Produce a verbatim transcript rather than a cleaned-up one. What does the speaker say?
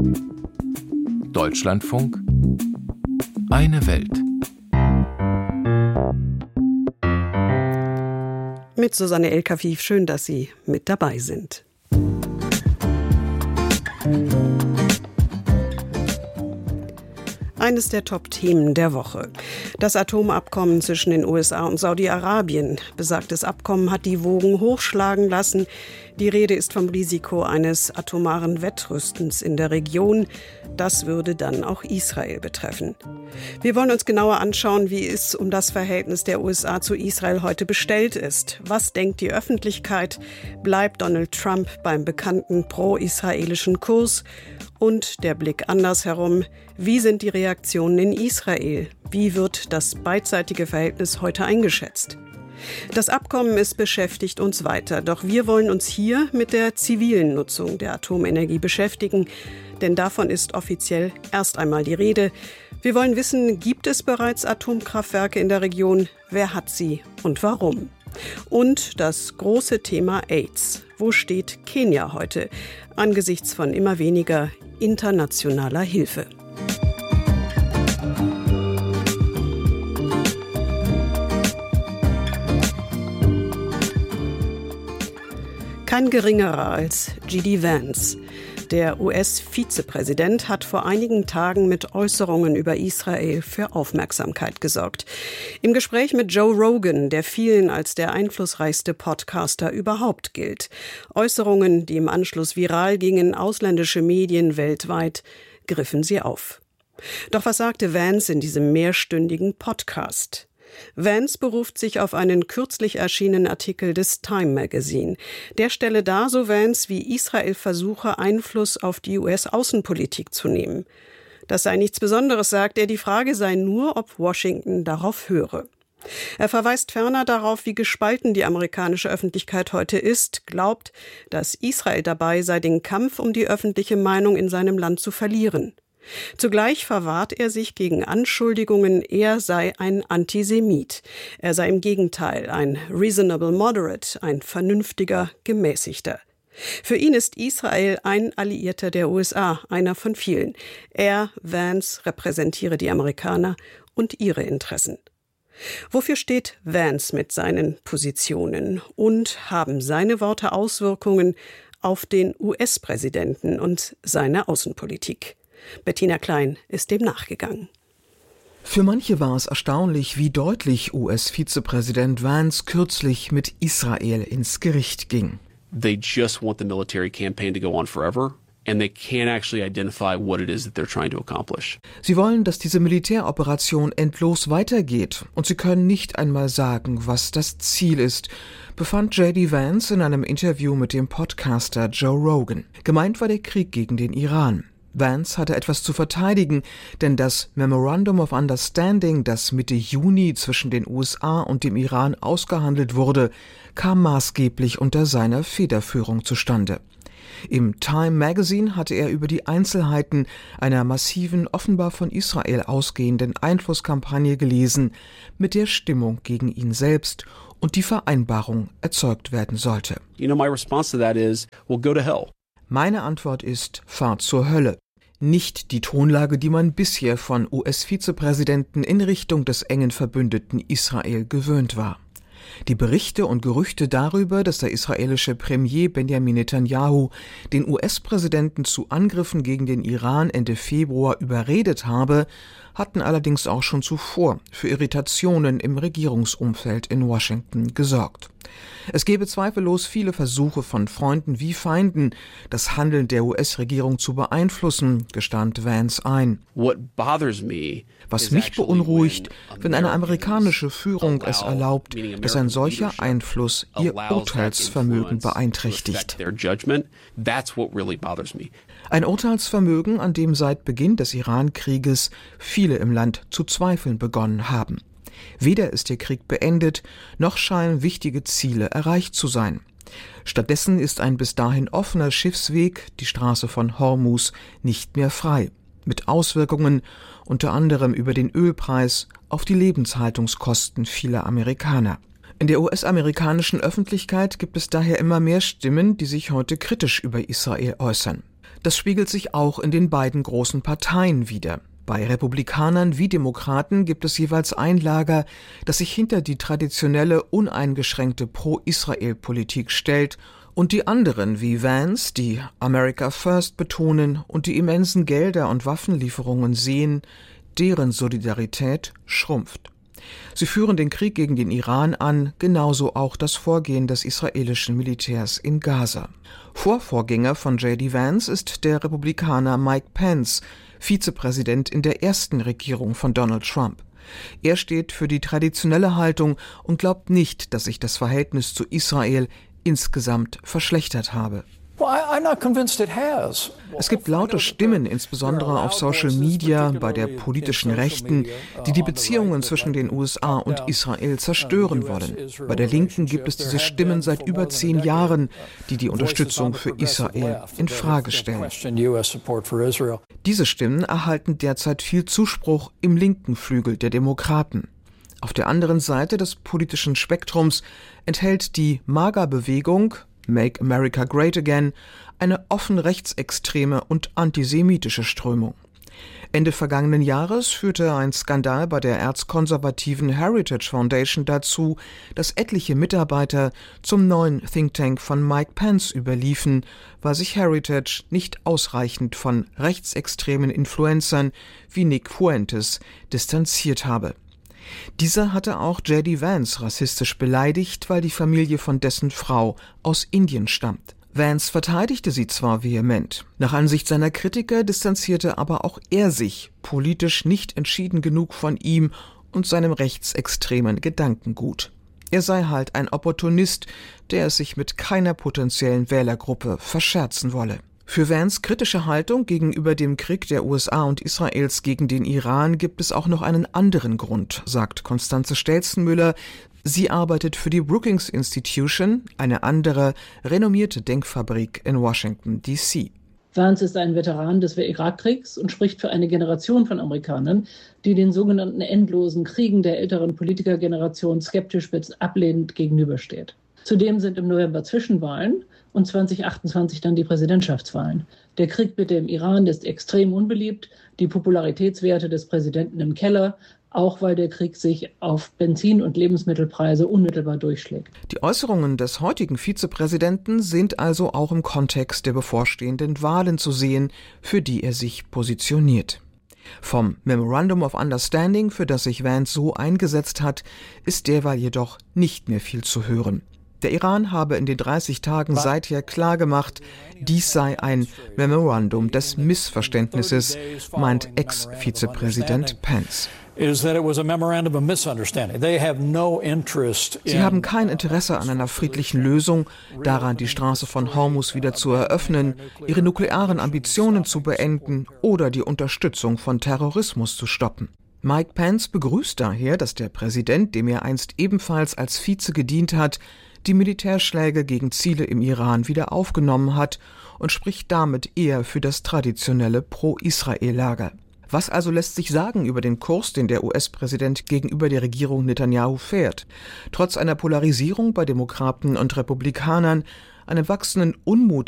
Deutschlandfunk. Eine Welt. Mit Susanne El-Kafif, schön, dass Sie mit dabei sind. Eines der Top-Themen der Woche. Das Atomabkommen zwischen den U S A und Saudi-Arabien. Besagtes Abkommen hat die Wogen hochschlagen lassen. Die Rede ist vom Risiko eines atomaren Wettrüstens in der Region. Das würde dann auch Israel betreffen. Wir wollen uns genauer anschauen, wie es um das Verhältnis der U S A zu Israel heute bestellt ist. Was denkt die Öffentlichkeit? Bleibt Donald Trump beim bekannten pro-israelischen Kurs? Und der Blick andersherum. Wie sind die Reaktionen in Israel? Wie wird das beidseitige Verhältnis heute eingeschätzt? Das Abkommen, es beschäftigt uns weiter. Doch wir wollen uns hier mit der zivilen Nutzung der Atomenergie beschäftigen. Denn davon ist offiziell erst einmal die Rede. Wir wollen wissen, gibt es bereits Atomkraftwerke in der Region? Wer hat sie und warum? Und das große Thema AIDS. Wo steht Kenia heute angesichts von immer weniger internationaler Hilfe? Kein geringerer als J D Vance. Der U S-Vizepräsident hat vor einigen Tagen mit Äußerungen über Israel für Aufmerksamkeit gesorgt. Im Gespräch mit Joe Rogan, der vielen als der einflussreichste Podcaster überhaupt gilt. Äußerungen, die im Anschluss viral gingen, ausländische Medien weltweit griffen sie auf. Doch was sagte Vance in diesem mehrstündigen Podcast? Vance beruft sich auf einen kürzlich erschienenen Artikel des Time Magazine. Der stelle dar, so Vance, wie Israel versuche, Einfluss auf die U S-Außenpolitik zu nehmen. Das sei nichts Besonderes, sagt er, die Frage sei nur, ob Washington darauf höre. Er verweist ferner darauf, wie gespalten die amerikanische Öffentlichkeit heute ist, glaubt, dass Israel dabei sei, den Kampf um die öffentliche Meinung in seinem Land zu verlieren. Zugleich verwahrt er sich gegen Anschuldigungen, er sei ein Antisemit. Er sei im Gegenteil ein reasonable moderate, ein vernünftiger Gemäßigter. Für ihn ist Israel ein Alliierter der U S A, einer von vielen. Er, Vance, repräsentiere die Amerikaner und ihre Interessen. Wofür steht Vance mit seinen Positionen? Und haben seine Worte Auswirkungen auf den U S-Präsidenten und seine Außenpolitik? Bettina Klein ist dem nachgegangen. Für manche war es erstaunlich, wie deutlich U S-Vizepräsident Vance kürzlich mit Israel ins Gericht ging. They just want the military campaign to go on forever. And they can't actually identify what it is that they're trying to accomplish. Sie wollen, dass diese Militäroperation endlos weitergeht. Und sie können nicht einmal sagen, was das Ziel ist, befand J D Vance in einem Interview mit dem Podcaster Joe Rogan. Gemeint war der Krieg gegen den Iran. Vance hatte etwas zu verteidigen, denn das Memorandum of Understanding, das Mitte Juni zwischen den U S A und dem Iran ausgehandelt wurde, kam maßgeblich unter seiner Federführung zustande. Im Time Magazine hatte er über die Einzelheiten einer massiven, offenbar von Israel ausgehenden Einflusskampagne gelesen, mit der Stimmung gegen ihn selbst und die Vereinbarung erzeugt werden sollte. You know, my response to that is, well, go to hell. Meine Antwort ist, fahr zur Hölle. Nicht die Tonlage, die man bisher von U S-Vizepräsidenten in Richtung des engen Verbündeten Israel gewöhnt war. Die Berichte und Gerüchte darüber, dass der israelische Premier Benjamin Netanyahu den U S-Präsidenten zu Angriffen gegen den Iran Ende Februar überredet habe, hatten allerdings auch schon zuvor für Irritationen im Regierungsumfeld in Washington gesorgt. Es gebe zweifellos viele Versuche von Freunden wie Feinden, das Handeln der U S-Regierung zu beeinflussen, gestand Vance ein. Was mich beunruhigt, wenn eine amerikanische Führung es erlaubt, dass ein solcher Einfluss ihr Urteilsvermögen beeinträchtigt. Ein Urteilsvermögen, an dem seit Beginn des Iran-Krieges viele im Land zu zweifeln begonnen haben. Weder ist der Krieg beendet, noch scheinen wichtige Ziele erreicht zu sein. Stattdessen ist ein bis dahin offener Schiffsweg, die Straße von Hormuz, nicht mehr frei, mit Auswirkungen unter anderem über den Ölpreis auf die Lebenshaltungskosten vieler Amerikaner. In der U S-amerikanischen Öffentlichkeit gibt es daher immer mehr Stimmen, die sich heute kritisch über Israel äußern. Das spiegelt sich auch in den beiden großen Parteien wider. Bei Republikanern wie Demokraten gibt es jeweils ein Lager, das sich hinter die traditionelle, uneingeschränkte Pro-Israel-Politik stellt, und die anderen wie Vance, die America First betonen und die immensen Gelder und Waffenlieferungen sehen, deren Solidarität schrumpft. Sie führen den Krieg gegen den Iran an, genauso auch das Vorgehen des israelischen Militärs in Gaza. Vorvorgänger von J D Vance ist der Republikaner Mike Pence, Vizepräsident in der ersten Regierung von Donald Trump. Er steht für die traditionelle Haltung und glaubt nicht, dass sich das Verhältnis zu Israel insgesamt verschlechtert habe. Es gibt laute Stimmen, insbesondere auf Social Media, bei der politischen Rechten, die die Beziehungen zwischen den U S A und Israel zerstören wollen. Bei der Linken gibt es diese Stimmen seit über zehn Jahren, die die Unterstützung für Israel in Frage stellen. Diese Stimmen erhalten derzeit viel Zuspruch im linken Flügel der Demokraten. Auf der anderen Seite des politischen Spektrums enthält die MAGA-Bewegung Make America Great Again eine offen rechtsextreme und antisemitische Strömung. Ende vergangenen Jahres führte ein Skandal bei der erzkonservativen Heritage Foundation dazu, dass etliche Mitarbeiter zum neuen Think Tank von Mike Pence überliefen, weil sich Heritage nicht ausreichend von rechtsextremen Influencern wie Nick Fuentes distanziert habe. Dieser hatte auch J D Vance rassistisch beleidigt, weil die Familie von dessen Frau aus Indien stammt. Vance verteidigte sie zwar vehement, nach Ansicht seiner Kritiker distanzierte aber auch er sich politisch nicht entschieden genug von ihm und seinem rechtsextremen Gedankengut. Er sei halt ein Opportunist, der es sich mit keiner potenziellen Wählergruppe verscherzen wolle. Für Vance' kritische Haltung gegenüber dem Krieg der U S A und Israels gegen den Iran gibt es auch noch einen anderen Grund, sagt Constanze Stelzenmüller. Sie arbeitet für die Brookings Institution, eine andere, renommierte Denkfabrik in Washington, D C Vance ist ein Veteran des Irakkriegs und spricht für eine Generation von Amerikanern, die den sogenannten endlosen Kriegen der älteren Politikergeneration skeptisch bis ablehnend gegenübersteht. Zudem sind im November Zwischenwahlen und zwanzig achtundzwanzig dann die Präsidentschaftswahlen. Der Krieg mit dem Iran ist extrem unbeliebt, die Popularitätswerte des Präsidenten im Keller, auch weil der Krieg sich auf Benzin- und Lebensmittelpreise unmittelbar durchschlägt. Die Äußerungen des heutigen Vizepräsidenten sind also auch im Kontext der bevorstehenden Wahlen zu sehen, für die er sich positioniert. Vom Memorandum of Understanding, für das sich Vance so eingesetzt hat, ist derweil jedoch nicht mehr viel zu hören. Der Iran habe in den dreißig Tagen seither klargemacht, dies sei ein Memorandum des Missverständnisses, meint Ex-Vizepräsident Pence. Sie haben kein Interesse an einer friedlichen Lösung, daran, die Straße von Hormuz wieder zu eröffnen, ihre nuklearen Ambitionen zu beenden oder die Unterstützung von Terrorismus zu stoppen. Mike Pence begrüßt daher, dass der Präsident, dem er einst ebenfalls als Vize gedient hat, die Militärschläge gegen Ziele im Iran wieder aufgenommen hat und spricht damit eher für das traditionelle Pro-Israel-Lager. Was also lässt sich sagen über den Kurs, den der U S-Präsident gegenüber der Regierung Netanyahu fährt? Trotz einer Polarisierung bei Demokraten und Republikanern, einem wachsenden Unmut